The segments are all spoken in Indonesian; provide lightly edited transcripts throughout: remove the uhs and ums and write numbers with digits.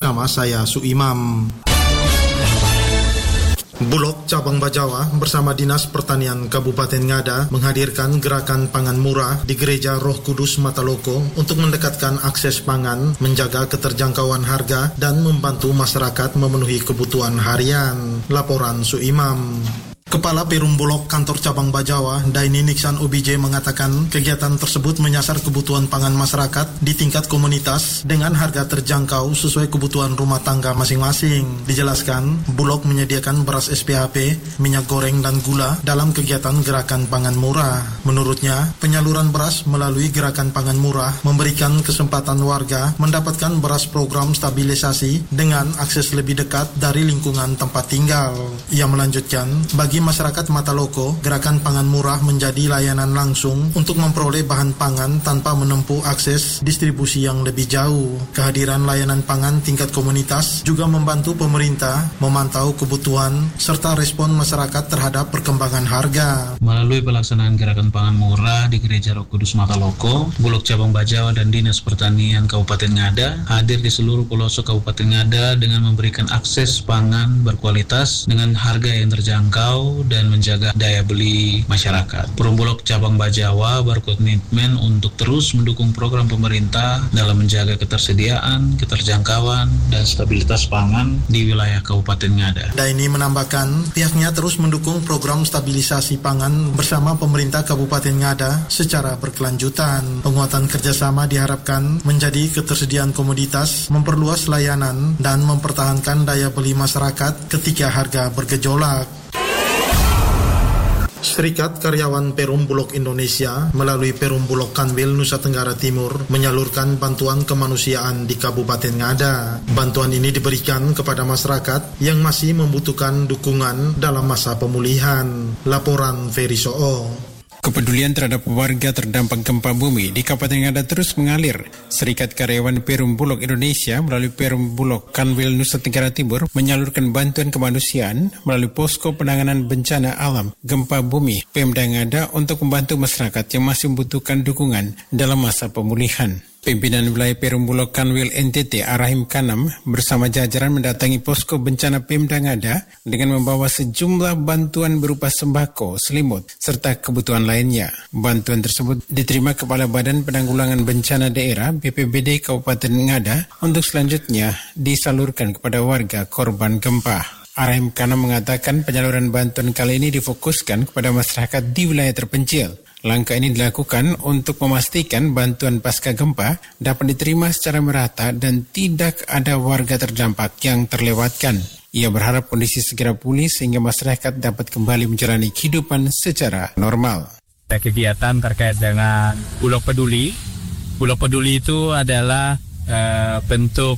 bersama saya Suimam. Bulog Cabang Bajawa bersama Dinas Pertanian Kabupaten Ngada menghadirkan gerakan pangan murah di Gereja Roh Kudus Mataloko untuk mendekatkan akses pangan, menjaga keterjangkauan harga, dan membantu masyarakat memenuhi kebutuhan harian. Laporan Suimam. Kepala Perum Bulog Kantor Cabang Bajawa, Daini Niksan OBJ mengatakan kegiatan tersebut menyasar kebutuhan pangan masyarakat di tingkat komunitas dengan harga terjangkau sesuai kebutuhan rumah tangga masing-masing. Dijelaskan, Bulog menyediakan beras SPHP, minyak goreng dan gula dalam kegiatan gerakan pangan murah. Menurutnya, penyaluran beras melalui gerakan pangan murah memberikan kesempatan warga mendapatkan beras program stabilisasi dengan akses lebih dekat dari lingkungan tempat tinggal. Ia melanjutkan, bagi masyarakat Mataloko, gerakan pangan murah menjadi layanan langsung untuk memperoleh bahan pangan tanpa menempuh akses distribusi yang lebih jauh. Kehadiran layanan pangan tingkat komunitas juga membantu pemerintah memantau kebutuhan serta respon masyarakat terhadap perkembangan harga. Melalui pelaksanaan gerakan pangan murah di Gereja Roh Kudus Mataloko, Bulog Cabang Bajawa dan Dinas Pertanian Kabupaten Ngada hadir di seluruh pelosok Kabupaten Ngada dengan memberikan akses pangan berkualitas dengan harga yang terjangkau dan menjaga daya beli masyarakat. Perum Bulog Cabang Bajawa berkomitmen untuk terus mendukung program pemerintah dalam menjaga ketersediaan, keterjangkauan, dan stabilitas pangan di wilayah Kabupaten Ngada. Daini menambahkan, pihaknya terus mendukung program stabilisasi pangan bersama pemerintah Kabupaten Ngada secara berkelanjutan. Penguatan kerjasama diharapkan menjadi ketersediaan komoditas, memperluas layanan, dan mempertahankan daya beli masyarakat ketika harga bergejolak. Serikat Karyawan Perum Bulog Indonesia melalui Perum Bulog Kanwil Nusa Tenggara Timur menyalurkan bantuan kemanusiaan di Kabupaten Ngada. Bantuan ini diberikan kepada masyarakat yang masih membutuhkan dukungan dalam masa pemulihan. Laporan Ferry Soo. Kepedulian terhadap warga terdampak gempa bumi di Kabupaten Ngada terus mengalir. Serikat Karyawan Perum Bulog Indonesia melalui Perum Bulog Kanwil Nusa Tenggara Timur menyalurkan bantuan kemanusiaan melalui Posko Penanganan Bencana Alam Gempa Bumi Pemda Ngada untuk membantu masyarakat yang masih membutuhkan dukungan dalam masa pemulihan. Pimpinan wilayah Perum Bulog Kanwil NTT Arahim Kanam bersama jajaran mendatangi posko bencana Pemda Ngada dengan membawa sejumlah bantuan berupa sembako, selimut, serta kebutuhan lainnya. Bantuan tersebut diterima Kepala Badan Penanggulangan Bencana Daerah BPBD Kabupaten Ngada untuk selanjutnya disalurkan kepada warga korban gempa. Arahim Kanam mengatakan penyaluran bantuan kali ini difokuskan kepada masyarakat di wilayah terpencil. Langkah ini dilakukan untuk memastikan bantuan pasca gempa dapat diterima secara merata dan tidak ada warga terdampak yang terlewatkan. Ia berharap kondisi segera pulih sehingga masyarakat dapat kembali menjalani kehidupan secara normal. Ada kegiatan terkait dengan Bulog Peduli. Bulog Peduli itu adalah bentuk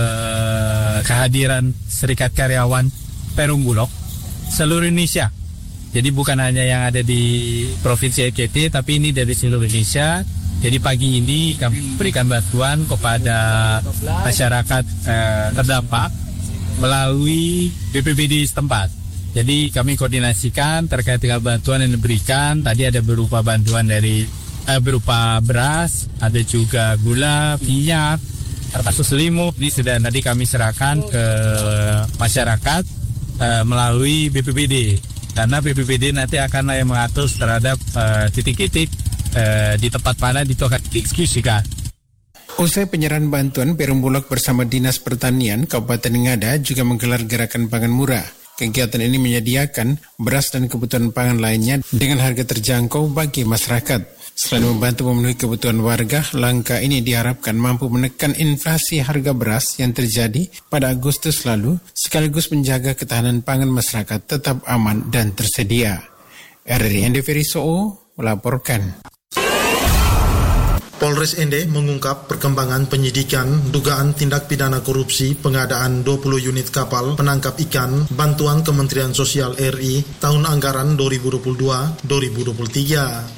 kehadiran Serikat Karyawan Perum Bulog seluruh Indonesia. Jadi bukan hanya yang ada di Provinsi NTT, tapi ini dari seluruh Indonesia. Jadi pagi ini kami berikan bantuan kepada masyarakat terdampak melalui BPBD setempat. Jadi kami koordinasikan terkait dengan bantuan yang diberikan. Tadi ada berupa bantuan dari berupa beras, ada juga gula, minyak, termasuk selimut. Ini sudah nanti kami serahkan ke masyarakat melalui BPBD. Karena BPBD nanti akan mengatur terhadap titik-titik di tempat mana itu akan dieksekusikan. Usai penyerahan bantuan, Perum Bulog bersama Dinas Pertanian Kabupaten Ngada juga menggelar gerakan pangan murah. Kegiatan ini menyediakan beras dan kebutuhan pangan lainnya dengan harga terjangkau bagi masyarakat. Selain membantu memenuhi kebutuhan warga, langkah ini diharapkan mampu menekan inflasi harga beras yang terjadi pada Agustus lalu, sekaligus menjaga ketahanan pangan masyarakat tetap aman dan tersedia. RRI Ferry Soo melaporkan. Polres Ende mengungkap perkembangan penyidikan dugaan tindak pidana korupsi pengadaan 20 unit kapal penangkap ikan bantuan Kementerian Sosial RI tahun anggaran 2022-2023.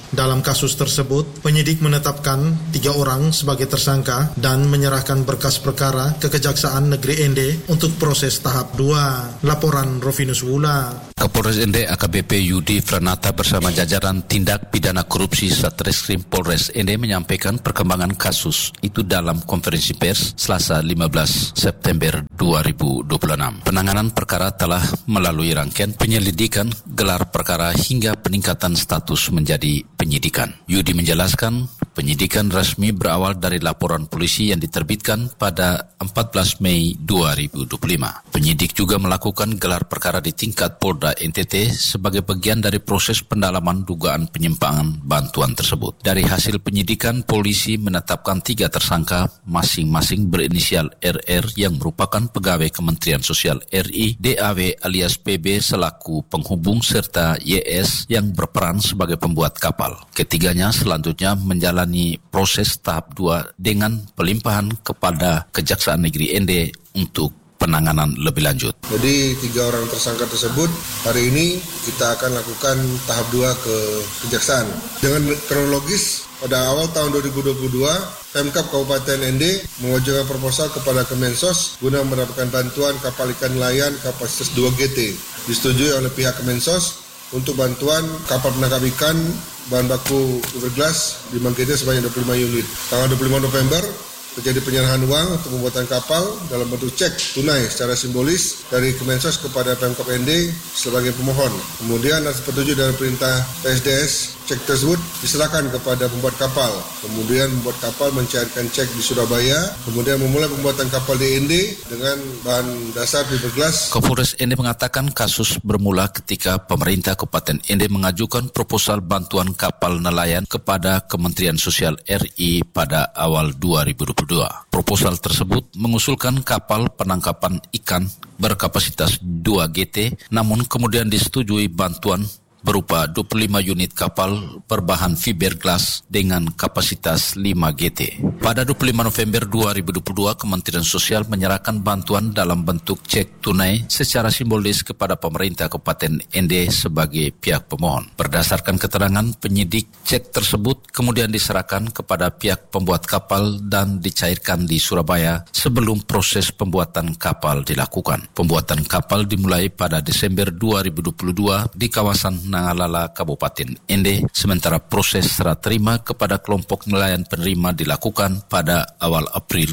Dalam kasus tersebut, penyidik menetapkan 3 orang sebagai tersangka dan menyerahkan berkas perkara ke Kejaksaan Negeri Ende untuk proses tahap 2. Laporan Rovinus Wula. Kapolres Ende AKBP Yudi Franata bersama jajaran tindak pidana korupsi Satreskrim Polres Ende menyampaikan perkembangan kasus itu dalam konferensi pers Selasa 15 September 2026. Penanganan perkara telah melalui rangkaian penyelidikan, gelar perkara hingga peningkatan status menjadi penyidikan. Yudi menjelaskan penyidikan resmi berawal dari laporan polisi yang diterbitkan pada 14 Mei 2025. Penyidik juga melakukan gelar perkara di tingkat Polda NTT sebagai bagian dari proses pendalaman dugaan penyimpangan bantuan tersebut. Dari hasil penyidikan, polisi menetapkan 3 tersangka masing-masing berinisial RR yang merupakan pegawai Kementerian Sosial RI, DAW alias PB selaku penghubung serta YS yang berperan sebagai pembuat kapal. Ketiganya selanjutnya menjalani proses tahap 2 dengan pelimpahan kepada Kejaksaan Negeri Ende untuk penanganan lebih lanjut. Jadi 3 orang tersangka tersebut hari ini kita akan lakukan tahap 2 ke Kejaksaan. Dengan kronologis, pada awal tahun 2022, Pemkab Kabupaten Ende mengajukan proposal kepada Kemensos guna mendapatkan bantuan kapal ikan nelayan kapasitas 2 GT. Disetujui oleh pihak Kemensos untuk bantuan kapal penangkap ikan bahan baku fiberglass 5 GT sebanyak 25 unit. Tanggal 25 November terjadi penyerahan uang untuk pembuatan kapal dalam bentuk cek tunai secara simbolis dari Kemensos kepada Pemkab Ende sebagai pemohon. Kemudian atas petunjuk dari perintah PSDS, cek tersebut diserahkan kepada pembuat kapal. Kemudian pembuat kapal mencairkan cek di Surabaya, kemudian memulai pembuatan kapal di Ende dengan bahan dasar fiberglass. Kapolres Ende mengatakan kasus bermula ketika pemerintah Kabupaten Ende mengajukan proposal bantuan kapal nelayan kepada Kementerian Sosial RI pada awal 2022. Proposal tersebut mengusulkan kapal penangkapan ikan berkapasitas 2 GT, namun kemudian disetujui bantuan berupa 25 unit kapal berbahan fiberglass dengan kapasitas 5 GT. Pada 25 November 2022, Kementerian Sosial menyerahkan bantuan dalam bentuk cek tunai secara simbolis kepada pemerintah Kabupaten Ende sebagai pihak pemohon. Berdasarkan keterangan penyidik, cek tersebut kemudian diserahkan kepada pihak pembuat kapal dan dicairkan di Surabaya sebelum proses pembuatan kapal dilakukan. Pembuatan kapal dimulai pada Desember 2022 di kawasan Nangalala, Kabupaten Ende, sementara proses serah terima kepada kelompok nelayan penerima dilakukan pada awal April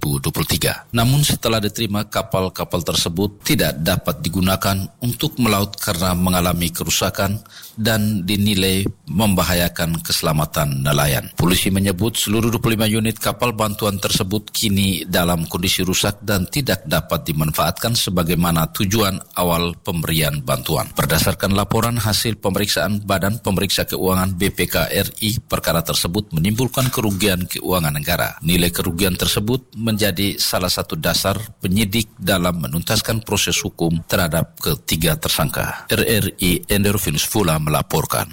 2023. Namun setelah diterima, kapal-kapal tersebut tidak dapat digunakan untuk melaut karena mengalami kerusakan dan dinilai membahayakan keselamatan nelayan. Polisi menyebut seluruh 25 unit kapal bantuan tersebut kini dalam kondisi rusak dan tidak dapat dimanfaatkan sebagaimana tujuan awal pemberian bantuan. Berdasarkan laporan hasil pemeriksaan Badan Pemeriksa Keuangan BPK RI, perkara tersebut menimbulkan kerugian keuangan negara. Nilai kerugian tersebut menjadi salah satu dasar penyidik dalam menuntaskan proses hukum terhadap ketiga tersangka. RRI Ende Rovinus Wula melaporkan.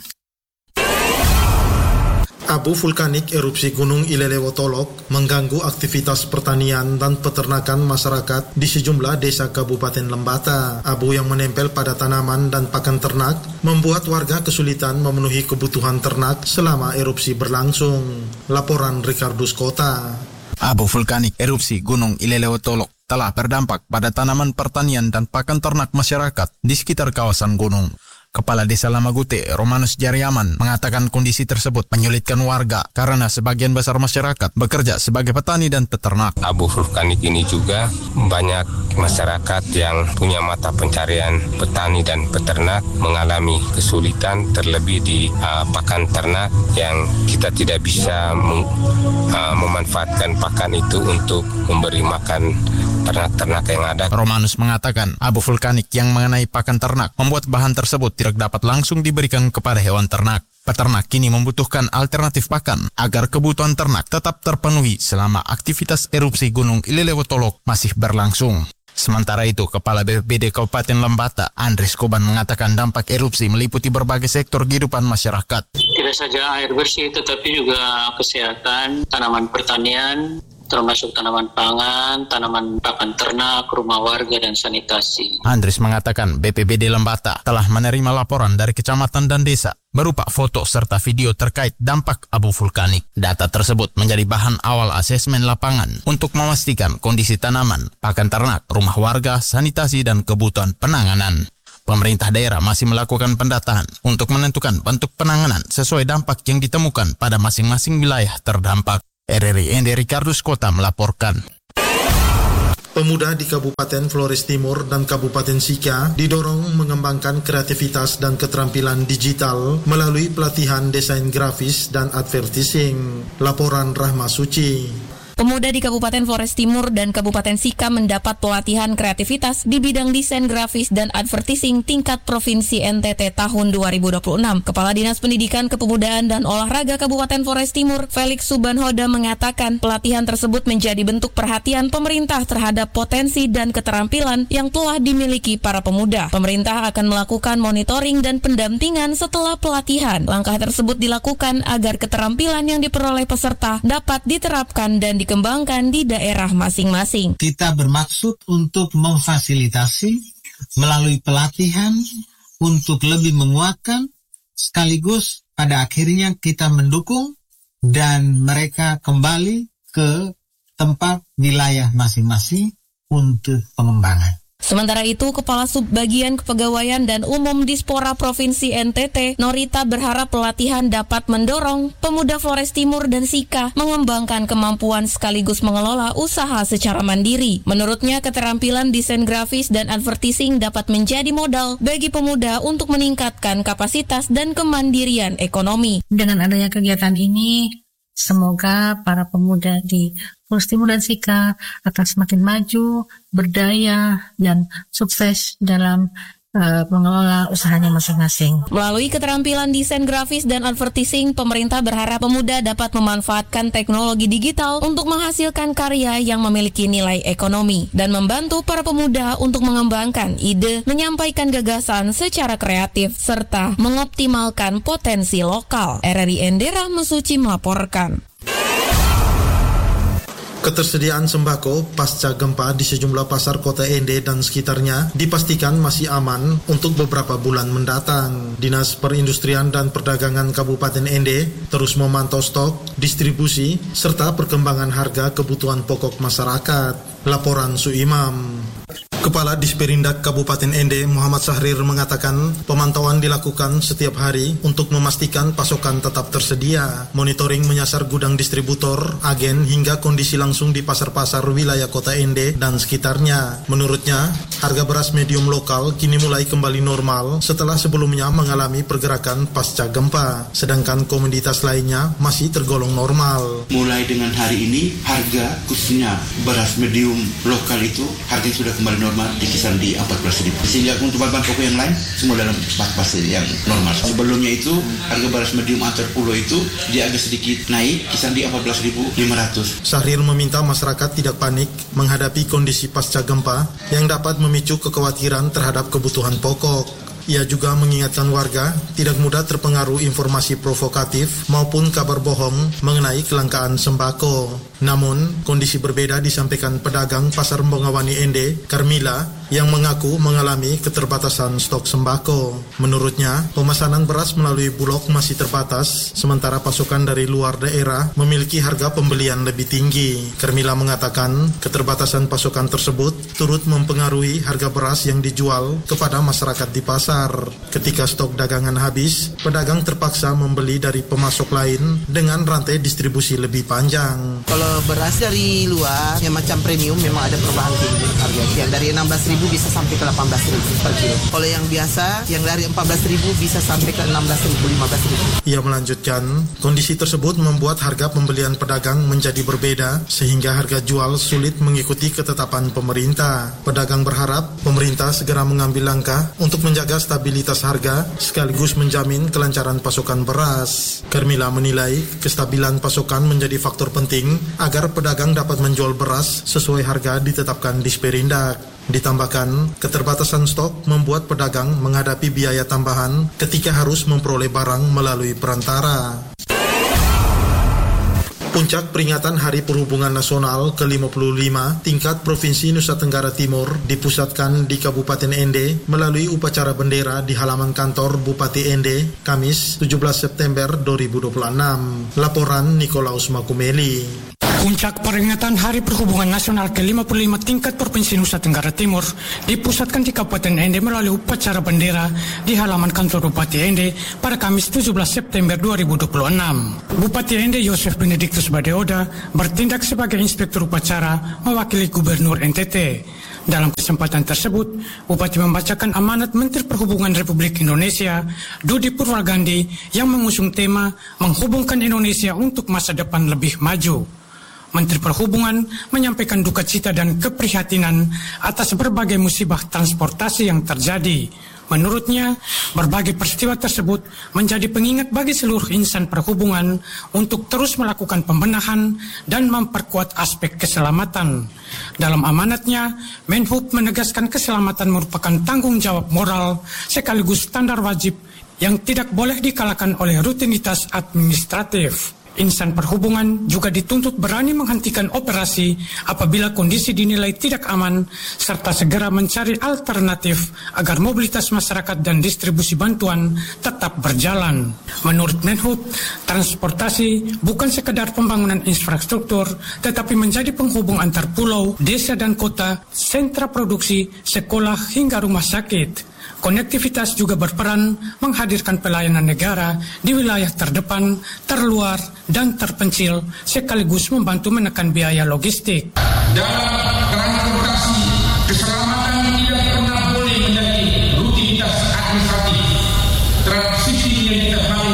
Abu vulkanik erupsi Gunung Ilelewo Tolok mengganggu aktivitas pertanian dan peternakan masyarakat di sejumlah desa Kabupaten Lembata. Abu yang menempel pada tanaman dan pakan ternak membuat warga kesulitan memenuhi kebutuhan ternak selama erupsi berlangsung. Laporan Ricardus Kota. Abu vulkanik erupsi Gunung Ilelewo Tolok telah berdampak pada tanaman pertanian dan pakan ternak masyarakat di sekitar kawasan gunung. Kepala Desa Lamagute, Romanus Jariaman, mengatakan kondisi tersebut menyulitkan warga karena sebagian besar masyarakat bekerja sebagai petani dan peternak. Abu vulkanik ini juga banyak masyarakat yang punya mata pencarian petani dan peternak mengalami kesulitan, terlebih di pakan ternak yang kita tidak bisa memanfaatkan pakan itu untuk memberi makan ternak-ternak yang ada. Romanus mengatakan abu vulkanik yang mengenai pakan ternak membuat bahan tersebut tidak dapat langsung diberikan kepada hewan ternak. Peternak kini membutuhkan alternatif pakan agar kebutuhan ternak tetap terpenuhi selama aktivitas erupsi Gunung Ilelewo Tolok masih berlangsung. Sementara itu, Kepala BPBD Kabupaten Lembata, Andres Koban, mengatakan dampak erupsi meliputi berbagai sektor kehidupan masyarakat. Tidak saja air bersih, tetapi juga kesehatan, tanaman pertanian, termasuk tanaman pangan, tanaman pakan ternak, rumah warga, dan sanitasi. Andris mengatakan BPBD Lembata telah menerima laporan dari kecamatan dan desa berupa foto serta video terkait dampak abu vulkanik. Data tersebut menjadi bahan awal asesmen lapangan untuk memastikan kondisi tanaman, pakan ternak, rumah warga, sanitasi, dan kebutuhan penanganan. Pemerintah daerah masih melakukan pendataan untuk menentukan bentuk penanganan sesuai dampak yang ditemukan pada masing-masing wilayah terdampak. RRI Ende Ricardus Kota melaporkan. Pemuda di Kabupaten Flores Timur dan Kabupaten Sika didorong mengembangkan kreativitas dan keterampilan digital melalui pelatihan desain grafis dan advertising. Laporan Rahma Suci. Pemuda di Kabupaten Flores Timur dan Kabupaten Sika mendapat pelatihan kreativitas di bidang desain grafis dan advertising tingkat Provinsi NTT tahun 2026. Kepala Dinas Pendidikan, Kepemudaan, dan Olahraga Kabupaten Flores Timur, Felix Subanhoda, mengatakan pelatihan tersebut menjadi bentuk perhatian pemerintah terhadap potensi dan keterampilan yang telah dimiliki para pemuda. Pemerintah akan melakukan monitoring dan pendampingan setelah pelatihan. Langkah tersebut dilakukan agar keterampilan yang diperoleh peserta dapat diterapkan dan dikembangkan di daerah masing-masing. Kita bermaksud untuk memfasilitasi melalui pelatihan untuk lebih menguatkan, sekaligus pada akhirnya kita mendukung dan mereka kembali ke tempat wilayah masing-masing untuk pengembangan. Sementara itu, Kepala Subbagian Kepegawaian dan Umum Dispora Provinsi NTT, Norita, berharap pelatihan dapat mendorong pemuda Flores Timur dan Sika mengembangkan kemampuan sekaligus mengelola usaha secara mandiri. Menurutnya, keterampilan desain grafis dan advertising dapat menjadi modal bagi pemuda untuk meningkatkan kapasitas dan kemandirian ekonomi. Dengan adanya kegiatan ini, semoga para pemuda di Flores Timur dan Sika akan semakin maju, berdaya, dan sukses dalam mengelola usahanya masing-masing. Melalui keterampilan desain grafis dan advertising, pemerintah berharap pemuda dapat memanfaatkan teknologi digital untuk menghasilkan karya yang memiliki nilai ekonomi dan membantu para pemuda untuk mengembangkan ide, menyampaikan gagasan secara kreatif, serta mengoptimalkan potensi lokal. RRI Ende Rahma Suci melaporkan. Ketersediaan sembako pasca gempa di sejumlah pasar kota Ende dan sekitarnya dipastikan masih aman untuk beberapa bulan mendatang. Dinas Perindustrian dan Perdagangan Kabupaten Ende terus memantau stok, distribusi, serta perkembangan harga kebutuhan pokok masyarakat. Laporan Suimam. Kepala Disperindak Kabupaten Ende, Muhammad Sahrir, mengatakan pemantauan dilakukan setiap hari untuk memastikan pasokan tetap tersedia. Monitoring menyasar gudang distributor, agen, hingga kondisi langsung di pasar-pasar wilayah kota Ende dan sekitarnya. Menurutnya, harga beras medium lokal kini mulai kembali normal setelah sebelumnya mengalami pergerakan pasca gempa, sedangkan komoditas lainnya masih tergolong normal. Mulai dengan hari ini, harga khususnya beras medium lokal itu harganya sudah kembali normal di kisaran di 14.000. Sehingga untuk bahan pokok yang lain semua dalam batas yang normal. Sebelumnya itu harga beras medium antar pulau itu dia agak sedikit naik kisaran di 14.500. Sahrir meminta masyarakat tidak panik menghadapi kondisi pasca gempa yang dapat memicu kekhawatiran terhadap kebutuhan pokok. Ia juga mengingatkan warga tidak mudah terpengaruh informasi provokatif maupun kabar bohong mengenai kelangkaan sembako. Namun, kondisi berbeda disampaikan pedagang Pasar Bongawani Ende, Carmila, yang mengaku mengalami keterbatasan stok sembako. Menurutnya, pemesanan beras melalui Bulog masih terbatas, sementara pasokan dari luar daerah memiliki harga pembelian lebih tinggi. Carmila mengatakan keterbatasan pasokan tersebut turut mempengaruhi harga beras yang dijual kepada masyarakat di pasar. Ketika stok dagangan habis, pedagang terpaksa membeli dari pemasok lain dengan rantai distribusi lebih panjang. Kalau beras dari luar yang macam premium memang ada perubahan tinggi harganya. Yang dari 16.000 bisa sampai ke 18.000 per kilo. Kalau yang biasa, yang dari 14.000 bisa sampai ke 16.000, 15.000. Ia melanjutkan, kondisi tersebut membuat harga pembelian pedagang menjadi berbeda sehingga harga jual sulit mengikuti ketetapan pemerintah. Pedagang berharap pemerintah segera mengambil langkah untuk menjaga stabilitas harga sekaligus menjamin kelancaran pasokan beras. Carmila menilai kestabilan pasokan menjadi faktor penting agar pedagang dapat menjual beras sesuai harga ditetapkan Disperindak. Ditambahkan, keterbatasan stok membuat pedagang menghadapi biaya tambahan ketika harus memperoleh barang melalui perantara. Puncak peringatan Hari Perhubungan Nasional ke-55 tingkat Provinsi Nusa Tenggara Timur dipusatkan di Kabupaten Ende melalui upacara bendera di halaman kantor Bupati Ende, Kamis 17 September 2026. Laporan Nikolaus Makumeli. Puncak peringatan Hari Perhubungan Nasional ke-55 tingkat Provinsi Nusa Tenggara Timur dipusatkan di Kabupaten Ende melalui upacara bendera di halaman kantor Bupati Ende pada Kamis 17 September 2026. Bupati Ende Yosef Benediktus Badeoda bertindak sebagai inspektur upacara mewakili Gubernur NTT. Dalam kesempatan tersebut, Bupati membacakan amanat Menteri Perhubungan Republik Indonesia, Dudi Purwagandi, yang mengusung tema menghubungkan Indonesia untuk masa depan lebih maju. Menteri Perhubungan menyampaikan duka cita dan keprihatinan atas berbagai musibah transportasi yang terjadi. Menurutnya, berbagai peristiwa tersebut menjadi pengingat bagi seluruh insan perhubungan untuk terus melakukan pembenahan dan memperkuat aspek keselamatan. Dalam amanatnya, Menhub menegaskan keselamatan merupakan tanggung jawab moral sekaligus standar wajib yang tidak boleh dikalahkan oleh rutinitas administratif. Insan perhubungan juga dituntut berani menghentikan operasi apabila kondisi dinilai tidak aman, serta segera mencari alternatif agar mobilitas masyarakat dan distribusi bantuan tetap berjalan. Menurut Menhub, transportasi bukan sekedar pembangunan infrastruktur, tetapi menjadi penghubung antar pulau, desa dan kota, sentra produksi, sekolah hingga rumah sakit. Konektivitas juga berperan menghadirkan pelayanan negara di wilayah terdepan, terluar, dan terpencil, sekaligus membantu menekan biaya logistik. Dalam transportasi, keselamatan tidak pernah boleh menjadi rutinitas administratif. Transisi yang kita bangun